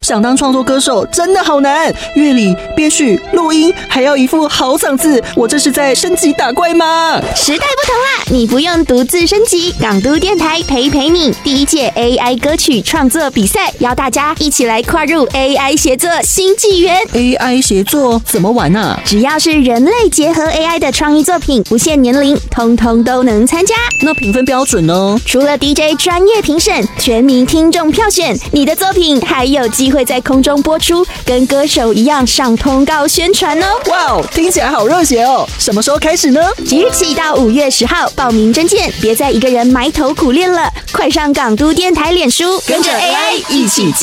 想当创作歌手真的好难，乐理、编曲、录音，还要一副好嗓子，我这是在升级打怪吗？ 时代不同啦，你不用独自升级，港都电台陪你。第1届 AI 歌曲创作比赛，邀大家一起来跨入 AI 协作新纪元。 AI 协作怎么玩啊？ 只要是人类结合 AI 的创意作品，不限年龄，通通都能参加。 那评分标准呢？ 除了 DJ 专业评审，全民听众票选，你的作品还有机会在空中播出，跟歌手一样上通告宣传哦。 哇哦，听起来好热血哦！什么时候开始呢？ 即日起到5月10号报名征件，别再一个人埋头苦练了，快上港都电台脸书，跟着 AI 一起